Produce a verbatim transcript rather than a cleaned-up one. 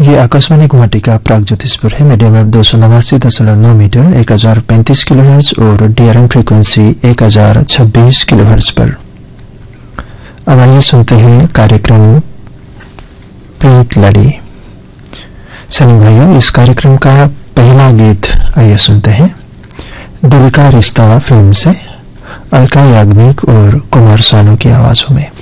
ये आकाशवाणी गुवाहाटी का प्रागज्योतिषपुर है। मीडियम वेव दो सौ नवासी दशमलव नौ मीटर एक हजार पैंतीस किलो हर्ट्ज और डीआरएम फ्रीक्वेंसी एक हजार छब्बीस किलो हर्ट्ज पर। अब आइए सुनते हैं कार्यक्रम प्रीत लड़ी। सनी भाइयों, इस कार्यक्रम का पहला गीत आइए सुनते हैं दिल का रिश्ता फिल्म से अलका याग्निक और कुमार सानू की आवाजों में।